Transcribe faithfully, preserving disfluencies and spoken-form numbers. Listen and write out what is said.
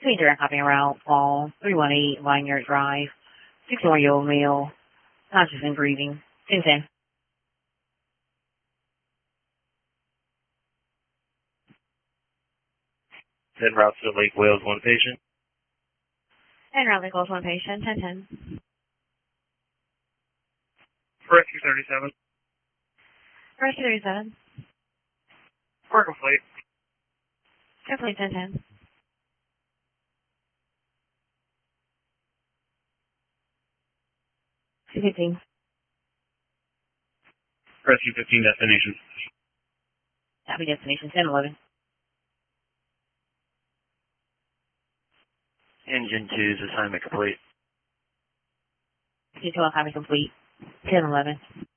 Three direct copy route, Paul, three one eight Vineyard Drive, six more Yo Mail, conscious and breathing, ten ten. Then route to Lake Wales, one patient. And route Lake Wales, one patient, ten ten. Rescue thirty-seven. Rescue thirty-seven. For complete. Complete ten ten. two fifteen. Rescue fifteen destination. Copy destination, ten eleven. Engine two's assignment complete. two twelve, copy complete, ten eleven.